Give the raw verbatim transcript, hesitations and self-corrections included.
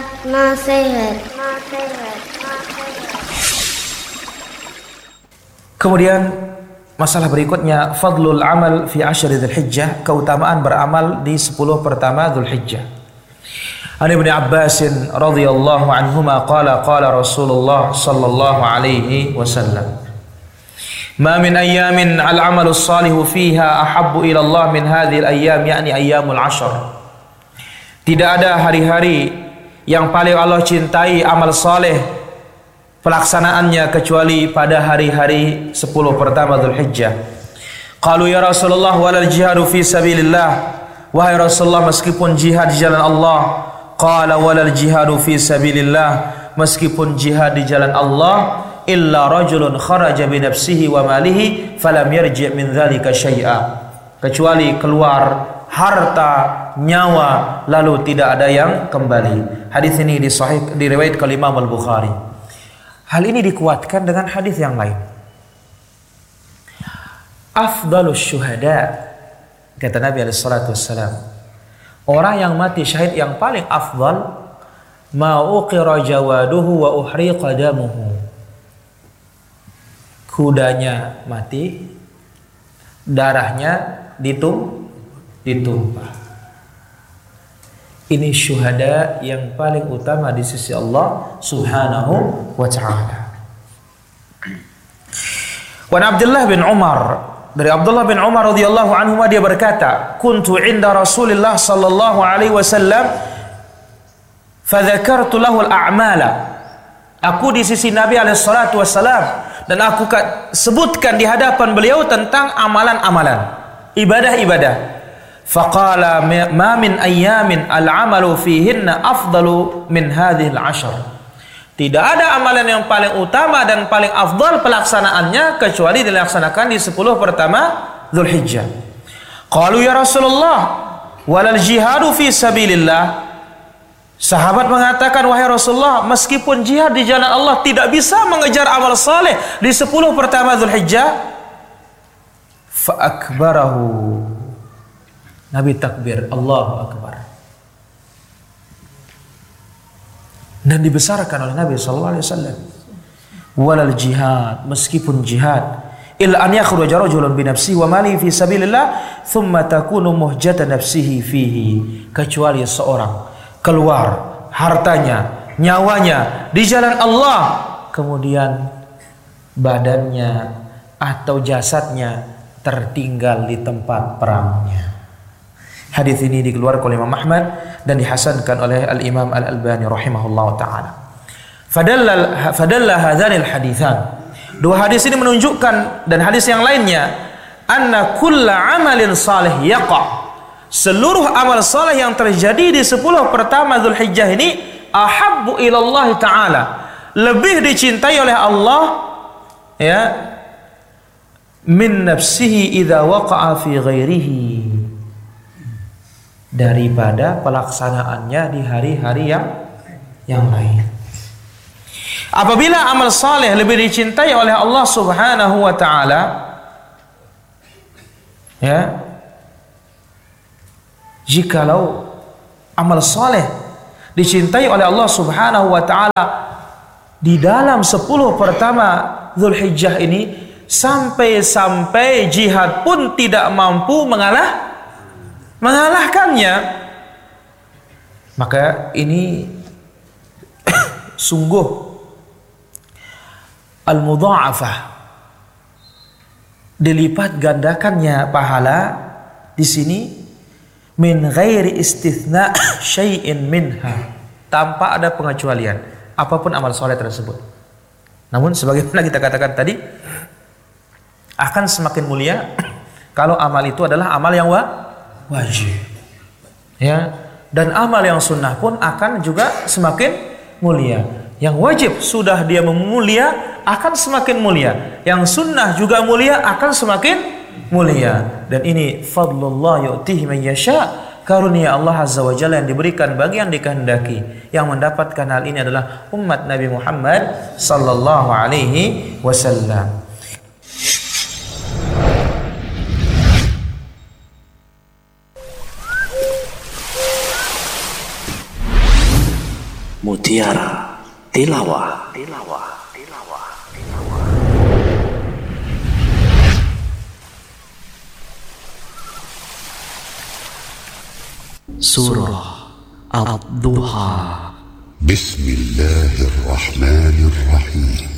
nasihat, nasihat, nasihat. Kemudian masalah berikutnya, fadlul amal fi ashri Dzulhijjah, keutamaan beramal di sepuluh pertama Dzulhijjah. An Ibnu Abbas radhiyallahu anhuma qala qala Rasulullah sallallahu alaihi wasallam, ma min ayyamin al-amalu salihu fiha ahabbu ila Allah min hadhihi al-ayyam, yakni ayyamul ashr. Tidak ada hari-hari yang paling Allah cintai amal saleh pelaksanaannya kecuali pada hari-hari sepuluh pertama Dzulhijjah. Qalu ya Rasulullah walal jihadu fi sabilillah, wahai Rasulullah meskipun jihad di jalan Allah. Qala walal jihadu fi sabilillah, meskipun jihad di jalan Allah, illa rajulun kharaja bi nafsihi wa malihi falam yarji' min dzalika syai'a, kecuali keluar harta, nyawa, lalu tidak ada yang kembali. Hadis ini di sahih diriwayatkan oleh Imam Al-Bukhari. Hal ini dikuatkan dengan hadis yang lain. Afdalus syuhada, kata Nabi alaihi salatu wassalam, orang yang mati syahid yang paling afdal, ma uqira jawaduhu wa uhriqa damuhu, kudanya mati, darahnya ditum ditumpah. Ini syuhada yang paling utama di sisi Allah Subhanahu wa ta'ala. Wa Abdullah bin Umar, dari Abdullah bin Umar radhiyallahu anhu, dia berkata, kuntu inda Rasulillah sallallahu alaihi wasallam fadzakartu lahu al-a'mala, aku di sisi Nabi alaihi salatu wasallam dan aku sebutkan di hadapan beliau tentang amalan-amalan, ibadah-ibadah. Faqala ma min ayyamin al-amalu fihinna afdalu min hadhihi al-ashr, tidak ada amalan yang paling utama dan paling afdal pelaksanaannya kecuali dilaksanakan di sepuluh pertama Dzulhijjah. Qalu ya Rasulullah walal jihadu fi sabilillah, sahabat mengatakan, wahai Rasulullah meskipun jihad di jalan Allah tidak bisa mengejar amal saleh di sepuluh pertama Dzulhijjah. Fa akbarahu, Nabi takbir, Allahu Akbar, dan dibesarkan oleh Nabi sallallahu alaihi wasallam. Walal jihad, meskipun jihad, illa an yakhruja rajulun bi nafsihi wa malihi fi sabilillah thumma takunu muhjata nafsihi fihi, kecuali seorang keluar hartanya, nyawanya di jalan Allah, kemudian badannya atau jasadnya tertinggal di tempat perangnya. Hadis ini dikeluarkan oleh Imam Ahmad dan dihasankan oleh Al-Imam Al-Albani rahimahullah ta'ala. Fadalla fadalla hadzanil haditsan, dua hadis ini menunjukkan, dan hadis yang lainnya, anna kulla amalin salih yaqa, seluruh amal saleh yang terjadi di sepuluh pertama Dzulhijjah ini ahabbu ilallah ta'ala, lebih dicintai oleh Allah ya, min nafsihi idza waqa'a fi ghairihi, daripada pelaksanaannya di hari-hari yang yang lain. Apabila amal saleh lebih dicintai oleh Allah Subhanahu wa ta'ala ya, jikalau amal saleh dicintai oleh Allah Subhanahu wa ta'ala di dalam sepuluh pertama Dzulhijjah ini, sampai-sampai jihad pun tidak mampu mengalah mengalahkannya, maka ini sungguh al-mudha'afah, dilipat gandakannya pahala di sini, min ghairi istithna syai'in minha, tanpa ada pengecualian apapun amal soleh tersebut. Namun sebagaimana kita katakan tadi, akan semakin mulia kalau amal itu adalah amal yang wa wajib ya, dan amal yang sunnah pun akan juga semakin mulia. Yang wajib sudah dia memulia akan semakin mulia, yang sunnah juga mulia akan semakin mulia. Dan ini fadlullah yu'tihi man yasha, karunia Allah azza wa jalla yang diberikan bagi yang dikehendaki. Yang mendapatkan hal ini adalah umat Nabi Muhammad sallallahu alaihi wasallam. Mutiara Tilawah. Tilawah. Tilawah. Tilawah. Surah Ad-Duha. Bismillahirrahmanirrahim.